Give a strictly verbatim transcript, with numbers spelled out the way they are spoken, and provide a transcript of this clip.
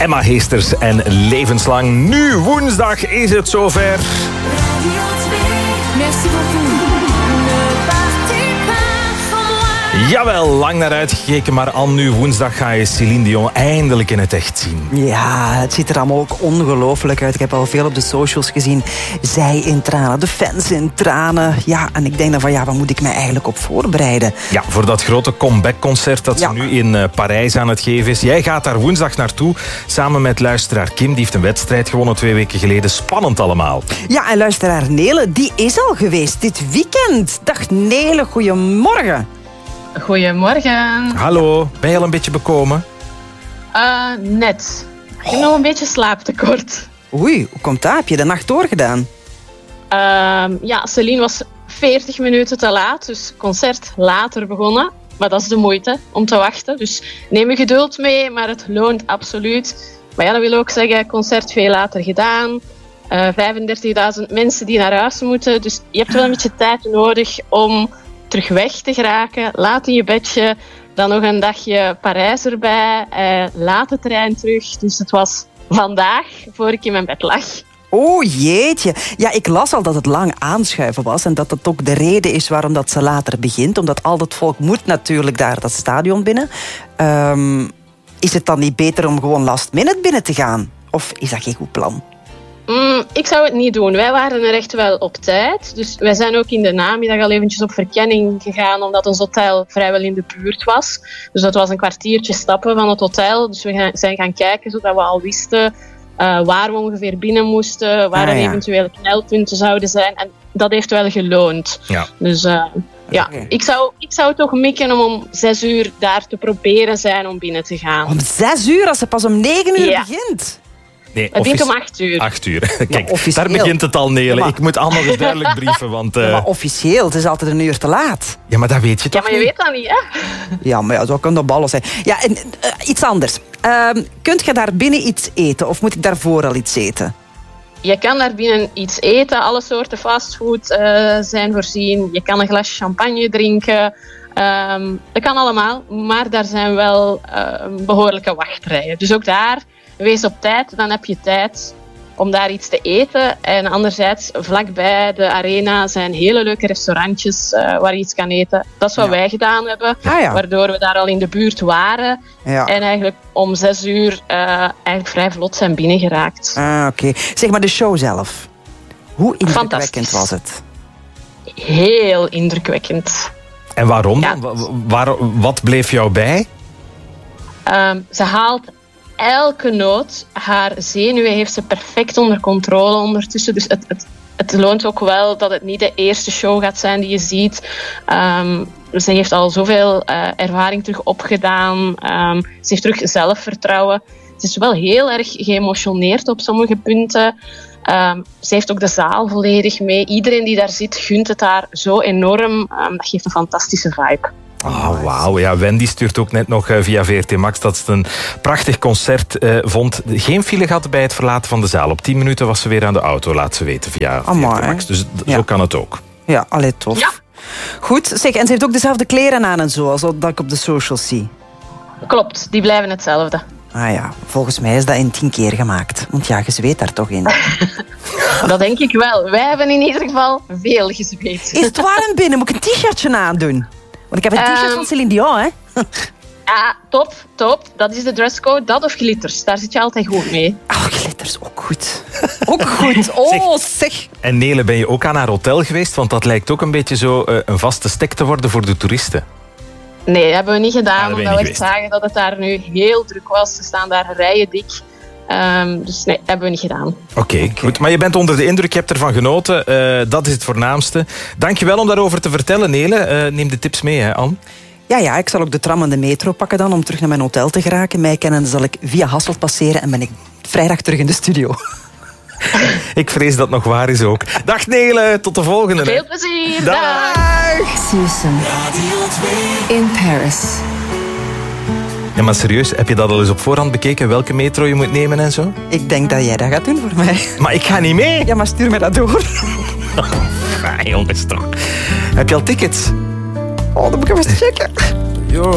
Emma Heesters en Levenslang. Nu woensdag is het zover. Merci beaucoup. Jawel, lang naar uitgekeken, maar al nu woensdag ga je Céline Dion eindelijk in het echt zien. Ja, het ziet er allemaal ook ongelooflijk uit. Ik heb al veel op de socials gezien. Zij in tranen, de fans in tranen. Ja, en ik denk dan van, ja, waar moet ik mij eigenlijk op voorbereiden? Ja, voor dat grote comeback-concert dat Ja. ze nu in uh, Parijs aan het geven is. Jij gaat daar woensdag naartoe, samen met luisteraar Kim. Die heeft een wedstrijd gewonnen twee weken geleden. Spannend allemaal. Ja, en luisteraar Nele, die is al geweest dit weekend. Dag Nele, goedemorgen. Goedemorgen. Hallo, ben je al een beetje bekomen? Uh, net. Ik heb nog een beetje slaaptekort. Oei, hoe komt dat? Heb je de nacht doorgedaan? Uh, ja, Céline was veertig minuten te laat, dus het concert later begonnen. Maar dat is de moeite om te wachten. Dus neem je geduld mee, maar het loont absoluut. Maar ja, dat wil ook zeggen, concert veel later gedaan. Uh, vijfendertigduizend mensen die naar huis moeten. Dus je hebt wel een beetje tijd nodig om terug weg te geraken. Laat in je bedje. Dan nog een dagje Parijs erbij. Uh, laat de trein terug. Dus het was vandaag, voor ik in mijn bed lag. Oh jeetje. Ja, ik las al dat het lang aanschuiven was en dat dat ook de reden is waarom dat ze later begint. Omdat al dat volk moet natuurlijk daar dat stadion binnen. Um, is het dan niet beter om gewoon last minute binnen te gaan? Of is dat geen goed plan? Mm, ik zou het niet doen. Wij waren er echt wel op tijd. Dus wij zijn ook in de namiddag al eventjes op verkenning gegaan, omdat ons hotel vrijwel in de buurt was. Dus dat was een kwartiertje stappen van het hotel. Dus we gaan, zijn gaan kijken, zodat we al wisten uh, waar we ongeveer binnen moesten, waar ah, er ja. eventuele knelpunten zouden zijn. En dat heeft wel geloond. Ja. Dus uh, ja, Okay. ik, zou, ik zou toch mikken om om zes uur daar te proberen zijn om binnen te gaan. Om zes uur, als ze pas om negen uur Ja. begint? Nee, Het begint offici- om acht uur. Acht uur. Kijk, officieel. daar begint het al, Nele. Ja, maar- Ik moet allemaal eens duidelijk brieven, want... uh, Ja, maar officieel, het is altijd een uur te laat. ja, maar dat weet je Ja, toch maar je niet? weet dat niet, hè? Ja, maar ja, zo kan dat ballen zijn. Ja, en uh, iets anders. Uh, kunt je daar binnen iets eten of moet ik daarvoor al iets eten? Je kan daar binnen iets eten. Alle soorten fastfood uh, zijn voorzien. Je kan een glas champagne drinken. Um, dat kan allemaal. Maar daar zijn wel uh, behoorlijke wachtrijen. Dus ook daar, wees op tijd. Dan heb je tijd om daar iets te eten. En anderzijds, vlakbij de arena zijn hele leuke restaurantjes uh, waar je iets kan eten. Dat is wat Ja. wij gedaan hebben. Ah, ja. Waardoor we daar al in de buurt waren. Ja. En eigenlijk om zes uur uh, eigenlijk vrij vlot zijn binnengeraakt. Ah, oké. Zeg maar de show zelf. Hoe indrukwekkend Fantastisch. was het? Heel indrukwekkend. En waarom Ja. dan? Wa- waar, wat bleef jou bij? Um, ze haalt elke noot. Haar zenuwen heeft ze perfect onder controle ondertussen. Dus het, het, het loont ook wel dat het niet de eerste show gaat zijn die je ziet. Um, ze heeft al zoveel uh, ervaring terug opgedaan. Um, ze heeft terug zelfvertrouwen. Ze is wel heel erg geëmotioneerd op sommige punten. Um, ze heeft ook de zaal volledig mee. Iedereen die daar zit, gunt het haar zo enorm. Um, dat geeft een fantastische vibe. Oh, wauw. Ja, Wendy stuurt ook net nog uh, via V R T Max dat ze het een prachtig concert uh, vond. Geen file gehad bij het verlaten van de zaal. Op tien minuten was ze weer aan de auto, laat ze weten via V R T Amai. Max. Dus d- Ja. zo kan het ook. Ja, allee, tof. Ja. Goed, zeg, en ze heeft ook dezelfde kleren aan en zo, als dat ik op de socials zie. Klopt, die blijven hetzelfde. Ah ja, volgens mij is dat in tien keer gemaakt. Want ja, je zweet daar toch in. Dat denk ik wel. Wij hebben in ieder geval veel gezweet. Is het warm binnen? Moet ik een t-shirtje aandoen? Want ik heb een t-shirt Ehm. van Céline Dion, hè? Ja, top, top. Dat is de dresscode. Dat of glitters. Daar zit je altijd goed mee. Oh, glitters, ook goed. Ook goed. Oh, zeg. En Nele, ben je ook aan haar hotel geweest? Want dat lijkt ook een beetje zo uh, een vaste stek te worden voor de toeristen. Nee, dat hebben we niet gedaan. Ah, dat ben je omdat we niet echt zagen dat het daar nu heel druk was. Er staan daar rijen dik. Um, dus nee, dat hebben we niet gedaan. Oké, okay, goed. Maar je bent onder de indruk, je hebt ervan genoten. Uh, dat is het voornaamste. Dankjewel om daarover te vertellen, Nele. Uh, neem de tips mee, hè, Anne? Ja, ja, ik zal ook de tram en de metro pakken dan om terug naar mijn hotel te geraken. Mij kennen zal ik via Hasselt passeren en ben ik vrijdag terug in de studio. Ik vrees dat het nog waar is ook. Dag Nele, tot de volgende. Veel plezier. Dag. Dag. Susan. In Paris. Ja, maar serieus, heb je dat al eens op voorhand bekeken? Welke metro je moet nemen en zo? Ik denk dat jij dat gaat doen voor mij. Maar ik ga niet mee. Ja, maar stuur mij dat door. Ah, jongens toch. Heb je al tickets? Oh, dan moet ik even checken.